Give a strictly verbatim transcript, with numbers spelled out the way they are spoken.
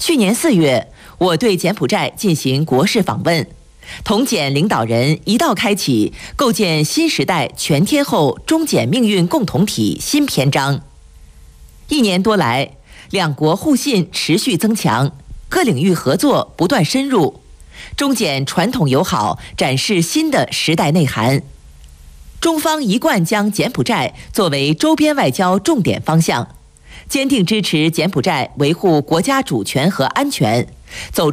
去年四月，我对柬埔寨进行国事访问，同柬领导人一道开启构建新时代全天候中柬命运共同体新篇章。一年多来，两国互信持续增强，各领域合作不断深入，中柬传统友好展示新的时代内涵。中方一贯将柬埔寨作为周边外交重点方向，坚定支持柬埔寨维护国家主权和安全，走